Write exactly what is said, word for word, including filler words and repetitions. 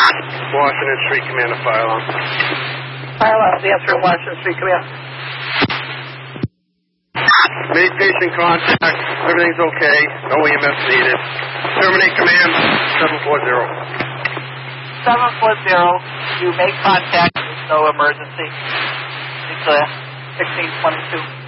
Washington Street Command, a fire alarm. Fire alarm, the answer at Washington Street Command. Made patient contact. Everything's okay. No E M S needed. Terminate command, seven four zero. seven four zero. You make contact. There's no emergency. It's uh, sixteen twenty-two.